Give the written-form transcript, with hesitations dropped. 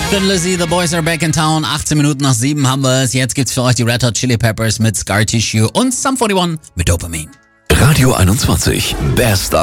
Thin Lizzy, The Boys Are Back in Town. 18 Minuten nach 7 haben wir es. Jetzt gibt's für euch die Red Hot Chili Peppers mit Scar Tissue und Sum 41 mit Dopamine. Radio 21, Best of